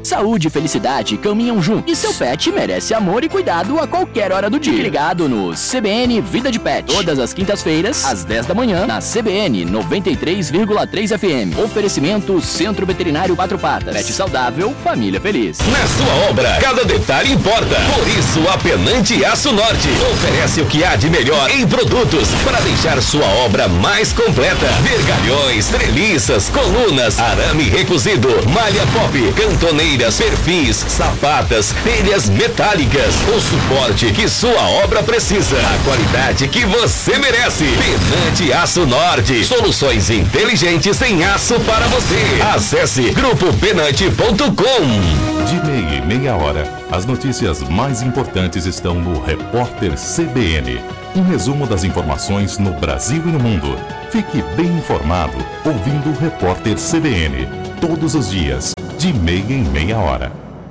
Saúde e felicidade caminham juntos e seu pet merece amor e cuidado a qualquer hora do dia. Fique ligado no CBN Vida de Pet, todas as quintas-feiras, às 10 da manhã, na CBN 93,3 FM. Oferecimento Centro Veterinário Quatro Patas. Pet saudável, família feliz. Na sua obra, cada detalhe importa. Por isso, a Penante Aço Norte oferece o que há de melhor em produtos para deixar sua obra mais completa. Vergalhões, treliças, colunas, arame recozido, malha pop, cantoneiras, perfis, sapatas, telhas metálicas. O suporte que sua obra precisa. A qualidade que você merece. Penante Aço Norte. Soluções inteligentes em aço para você. Acesse grupopenante.com. De meia e meia hora, as notícias mais importantes estão no Repórter CBN. Um resumo das informações no Brasil e no mundo. Fique bem informado ouvindo o Repórter CBN. Todos os dias, de meia em meia hora.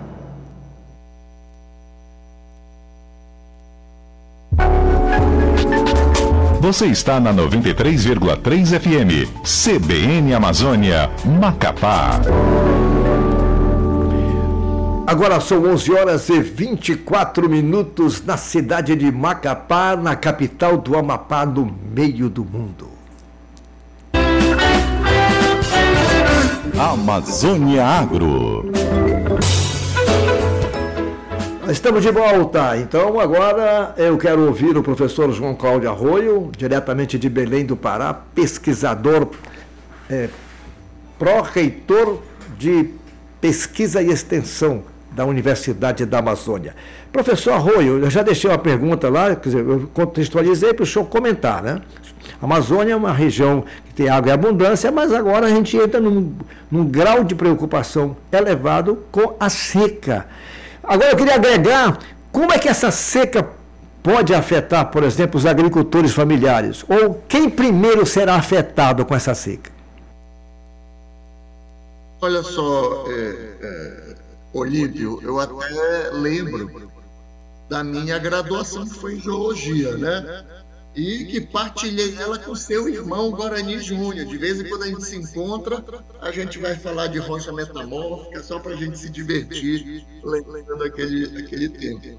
Você está na 93,3 FM. CBN Amazônia, Macapá. Agora são 11 horas e 24 minutos na cidade de Macapá, na capital do Amapá, no meio do mundo. Amazônia Agro. Estamos de volta, então agora eu quero ouvir o professor João Cláudio Arroio, diretamente de Belém do Pará, pesquisador, pró-reitor de pesquisa e extensão da Universidade da Amazônia. Professor Arroio, eu já deixei uma pergunta lá, quer dizer, eu contextualizei para o senhor comentar, né? A Amazônia é uma região que tem água em abundância, mas agora a gente entra num grau de preocupação elevado com a seca. Agora eu queria agregar, como é que essa seca pode afetar, por exemplo, os agricultores familiares? Ou quem primeiro será afetado com essa seca? Olha só, Olívio, eu até lembro da minha graduação, que foi em Geologia, né? E que partilhei ela com seu irmão Guarani Júnior. De vez em quando a gente se encontra, a gente vai falar de rocha metamórfica, só para a gente se divertir, lembrando aquele tempo.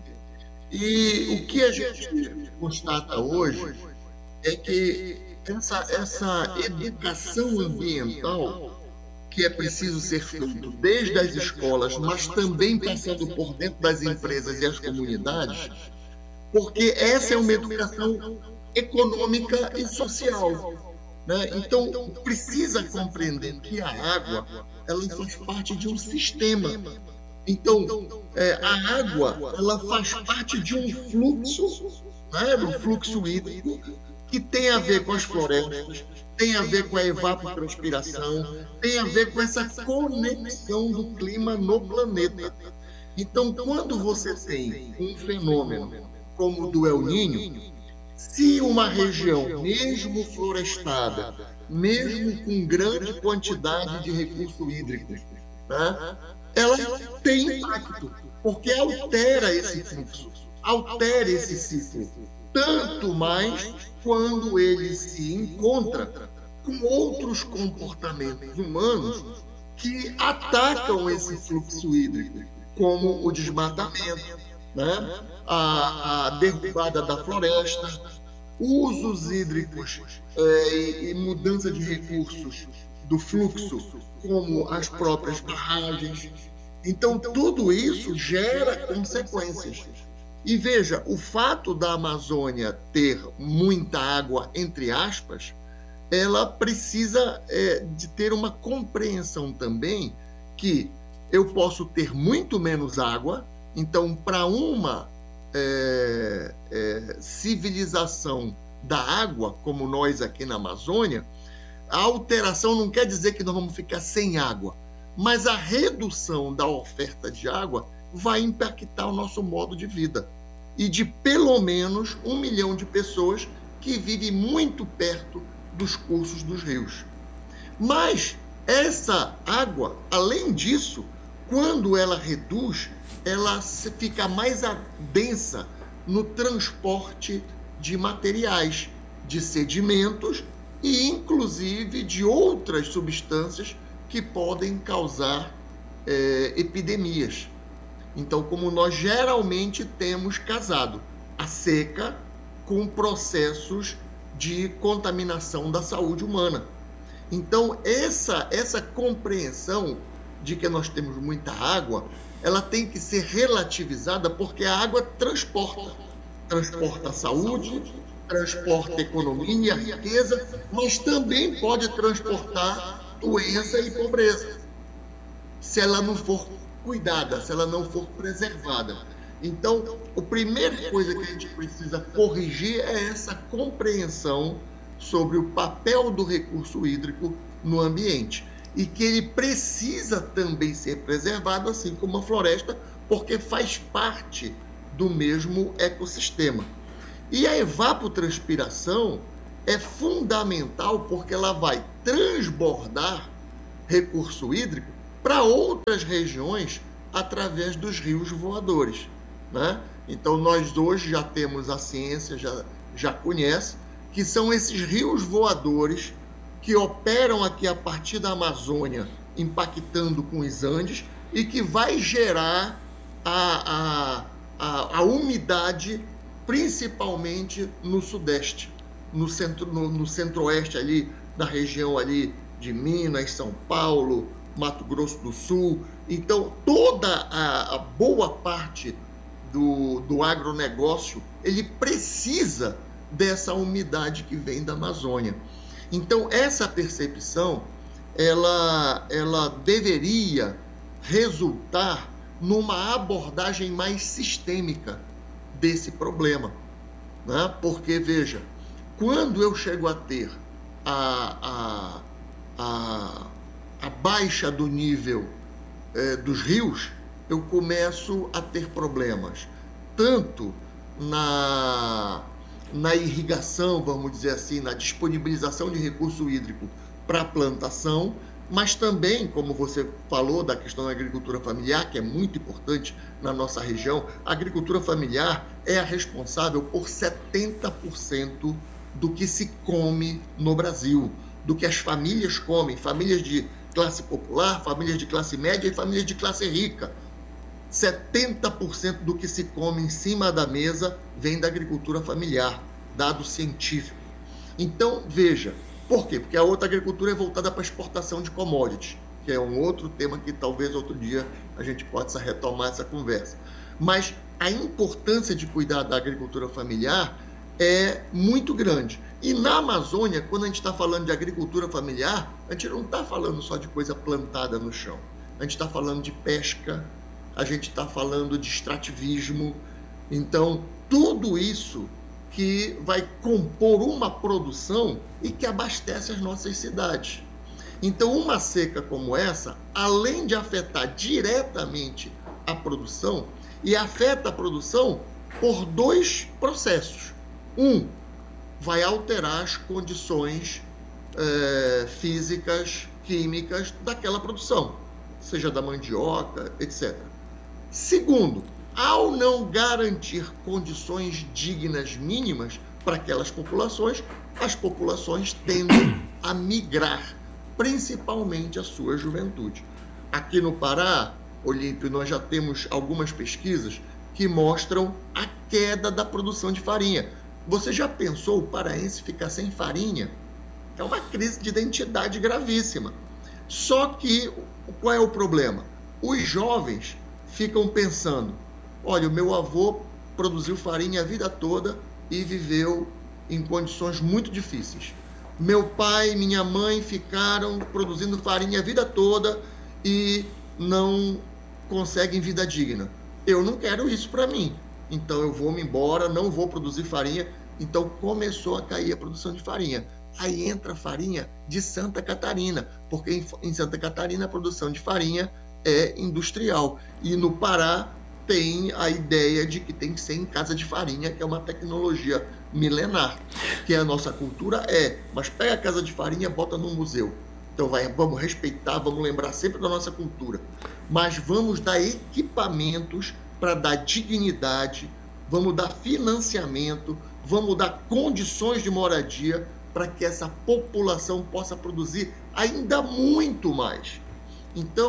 E o que a gente constata hoje é que essa educação ambiental, que é preciso ser feito desde as escolas, mas também passando por dentro das empresas e as comunidades, porque essa é uma educação econômica e social, né? Então precisa compreender que a água, ela faz parte de um sistema. Então a água, ela faz parte de um fluxo, né? Do fluxo hídrico, que tem a ver com as florestas, tem a ver com a evapotranspiração, tem a ver com essa conexão do clima no planeta. Então, quando você tem um fenômeno como o do El Niño, se uma região, mesmo florestada, mesmo com grande quantidade de recurso hídrico, né, ela tem impacto, porque altera esse fluxo, altera esse ciclo, tanto mais quando ele se encontra com outros comportamentos humanos que atacam esse fluxo hídrico, como o desmatamento, né? A derrubada da floresta, usos hídricos e mudança de recursos do fluxo, como as próprias barragens. Então, tudo isso gera consequências. E veja, o fato da Amazônia ter muita água, entre aspas, ela precisa de ter uma compreensão também que eu posso ter muito menos água. Então, para uma civilização da água, como nós aqui na Amazônia, a alteração não quer dizer que nós vamos ficar sem água, mas a redução da oferta de água vai impactar o nosso modo de vida. E de pelo menos 1 milhão de pessoas que vivem muito perto dos cursos dos rios. Mas essa água, além disso, quando ela reduz, ela fica mais densa no transporte de materiais, de sedimentos e, inclusive, de outras substâncias que podem causar epidemias. Então, como nós geralmente temos casado a seca com processos de contaminação da saúde humana. Então, essa compreensão de que nós temos muita água, ela tem que ser relativizada, porque a água transporta a saúde, transporta a economia, a riqueza, mas também pode transportar doença e pobreza, se ela não for cuidada, se ela não for preservada. Então, a primeira coisa que a gente precisa corrigir é essa compreensão sobre o papel do recurso hídrico no ambiente, e que ele precisa também ser preservado, assim como a floresta, porque faz parte do mesmo ecossistema. E a evapotranspiração é fundamental porque ela vai transbordar recurso hídrico para outras regiões através dos rios voadores, né? Então, nós hoje já temos, a ciência já conhece, que são esses rios voadores que operam aqui a partir da Amazônia, impactando com os Andes, e que vai gerar a umidade, principalmente no Sudeste, no Centro-Oeste, ali, da região ali de Minas, São Paulo, Mato Grosso do Sul. Então, toda a boa parte do agronegócio, ele precisa dessa umidade que vem da Amazônia. Então, essa percepção, ela deveria resultar numa abordagem mais sistêmica desse problema, né? Porque, veja, quando eu chego a ter a baixa do nível dos rios, eu começo a ter problemas, tanto na irrigação, vamos dizer assim, na disponibilização de recurso hídrico para a plantação, mas também, como você falou, da questão da agricultura familiar, que é muito importante na nossa região. A agricultura familiar é a responsável por 70% do que se come no Brasil, do que as famílias comem, famílias de classe popular, famílias de classe média e famílias de classe rica. 70% do que se come em cima da mesa vem da agricultura familiar, dado científico. Então, veja, por quê? Porque a outra agricultura é voltada para a exportação de commodities, que é um outro tema que talvez outro dia a gente possa retomar essa conversa. Mas a importância de cuidar da agricultura familiar é muito grande. E na Amazônia, quando a gente está falando de agricultura familiar, a gente não está falando só de coisa plantada no chão. A gente está falando de pesca, a gente está falando de extrativismo. Então, tudo isso que vai compor uma produção e que abastece as nossas cidades. Então, uma seca como essa, além de afetar diretamente a produção, e afeta a produção por dois processos. Um, vai alterar as condições físicas, químicas daquela produção, seja da mandioca, etc. Segundo, ao não garantir condições dignas mínimas para aquelas populações, as populações tendem a migrar, principalmente a sua juventude. Aqui no Pará, Olímpio, nós já temos algumas pesquisas que mostram a queda da produção de farinha. Você já pensou o paraense ficar sem farinha? É uma crise de identidade gravíssima. Só que, qual é o problema? Os jovens ficam pensando, olha, o meu avô produziu farinha a vida toda e viveu em condições muito difíceis. Meu pai e minha mãe ficaram produzindo farinha a vida toda e não conseguem vida digna. Eu não quero isso para mim. Então eu vou me embora, não vou produzir farinha. Então começou a cair a produção de farinha. Aí entra a farinha de Santa Catarina, porque em Santa Catarina a produção de farinha é industrial. E no Pará tem a ideia de que tem que ser em casa de farinha, que é uma tecnologia milenar, que a nossa cultura mas pega a casa de farinha e bota num museu. Então vamos respeitar, vamos lembrar sempre da nossa cultura, mas vamos dar equipamentos para dar dignidade, vamos dar financiamento, vamos dar condições de moradia para que essa população possa produzir ainda muito mais. Então,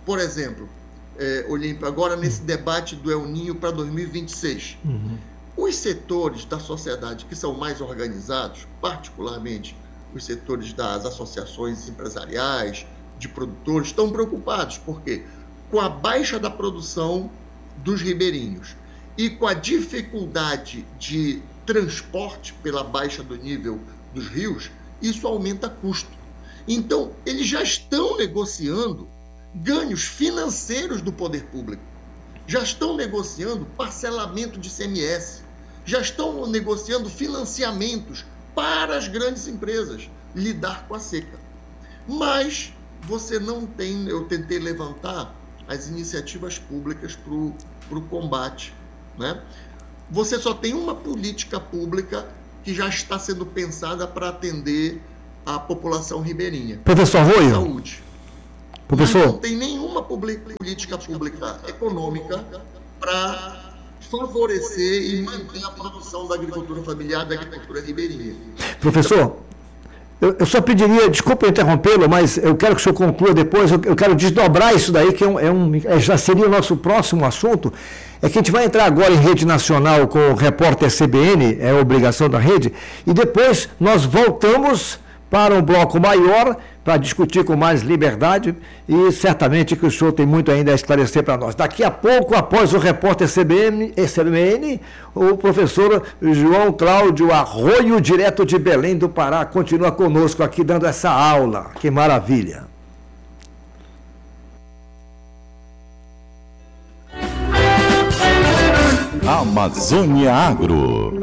por exemplo, Olímpio, agora nesse debate do El Niño para 2026, os setores da sociedade que são mais organizados, particularmente os setores das associações empresariais, de produtores, estão preocupados, porque com a baixa da produção dos ribeirinhos e com a dificuldade de transporte pela baixa do nível dos rios, isso aumenta custo. Então, eles já estão negociando ganhos financeiros do poder público, já estão negociando parcelamento de ICMS, já estão negociando financiamentos para as grandes empresas lidar com a seca. Mas você não tem, eu tentei levantar as iniciativas públicas para o combate, né? Você só tem uma política pública que já está sendo pensada para atender a população ribeirinha. Professor Arroio. Saúde. Professor. Mas não tem nenhuma política pública econômica para favorecer e manter a produção da agricultura familiar, da agricultura ribeirinha. Professor, eu só pediria, desculpa interrompê-lo, mas eu quero que o senhor conclua depois, eu quero desdobrar isso daí, que já seria o nosso próximo assunto, é que a gente vai entrar agora em rede nacional com o repórter CBN, é a obrigação da rede, e depois nós voltamos para um bloco maior, para discutir com mais liberdade, e certamente que o senhor tem muito ainda a esclarecer para nós. Daqui a pouco, após o repórter CBN, o professor João Cláudio Arroio, direto de Belém do Pará, continua conosco aqui dando essa aula. Que maravilha! Amazônia Agro.